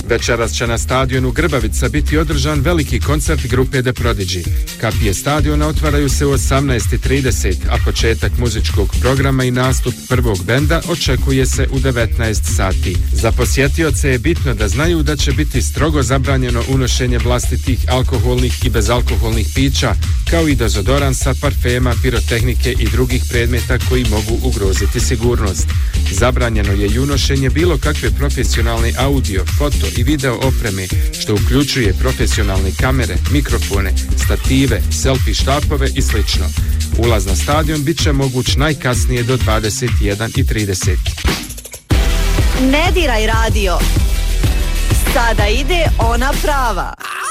Večeras će na stadionu Grbavica biti održan veliki koncert grupe The Prodigy. Kapije stadiona otvaraju se u 18:30, a početak muzičkog programa i nastup prvog benda očekuje se u 19 sati. Za posjetioce je bitno da znaju da će biti strogo zabranjeno unošenje vlastitih alkoholnih i bezalkoholnih pića, kao i dezodoransa, parfema, pirotehnike i drugih predmeta koji mogu ugroziti sigurnost. Zabranjeno je i unošenje bilo kakve profesionalne audio, foto i video opreme, što uključuje profesionalne kamere, mikrofone, stative, selfie štapove i sl. Ulaz na stadion bit će moguć najkasnije do 21:30. Ne diraj radio. Sada ide ona prava.